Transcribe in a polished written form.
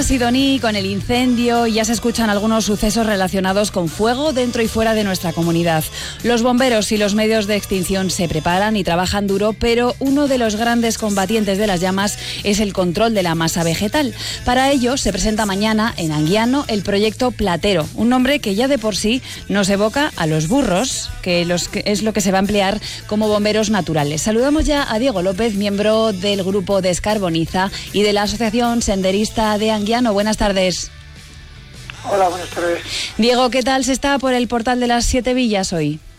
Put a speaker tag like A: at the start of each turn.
A: Sidoní, con el incendio ya se escuchan algunos sucesos relacionados con fuego dentro y fuera de nuestra comunidad. Los bomberos y los medios de extinción se preparan y trabajan duro, pero uno de los grandes combatientes de las llamas es el control de la masa vegetal. Para ello se presenta mañana en Anguiano el proyecto Platero, un nombre que ya de por sí nos evoca a los burros, que es lo que se va a emplear como bomberos naturales. Saludamos ya a Diego López, miembro del grupo Descarboniza y de la Asociación Senderista de Anguiano. Buenas tardes.
B: Hola, buenas tardes.
A: Diego, ¿qué tal se está por el portal de las Siete Villas hoy?